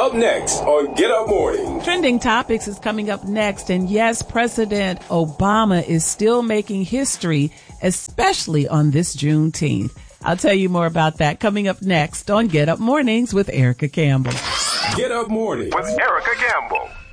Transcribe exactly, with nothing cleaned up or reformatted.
Up next on Get Up Morning. Trending Topics is coming up next. And yes, President Obama is still making history, especially on this Juneteenth. I'll tell you more about that coming up next on Get Up Mornings with Erica Campbell. Get Up Mornings with Erica Campbell.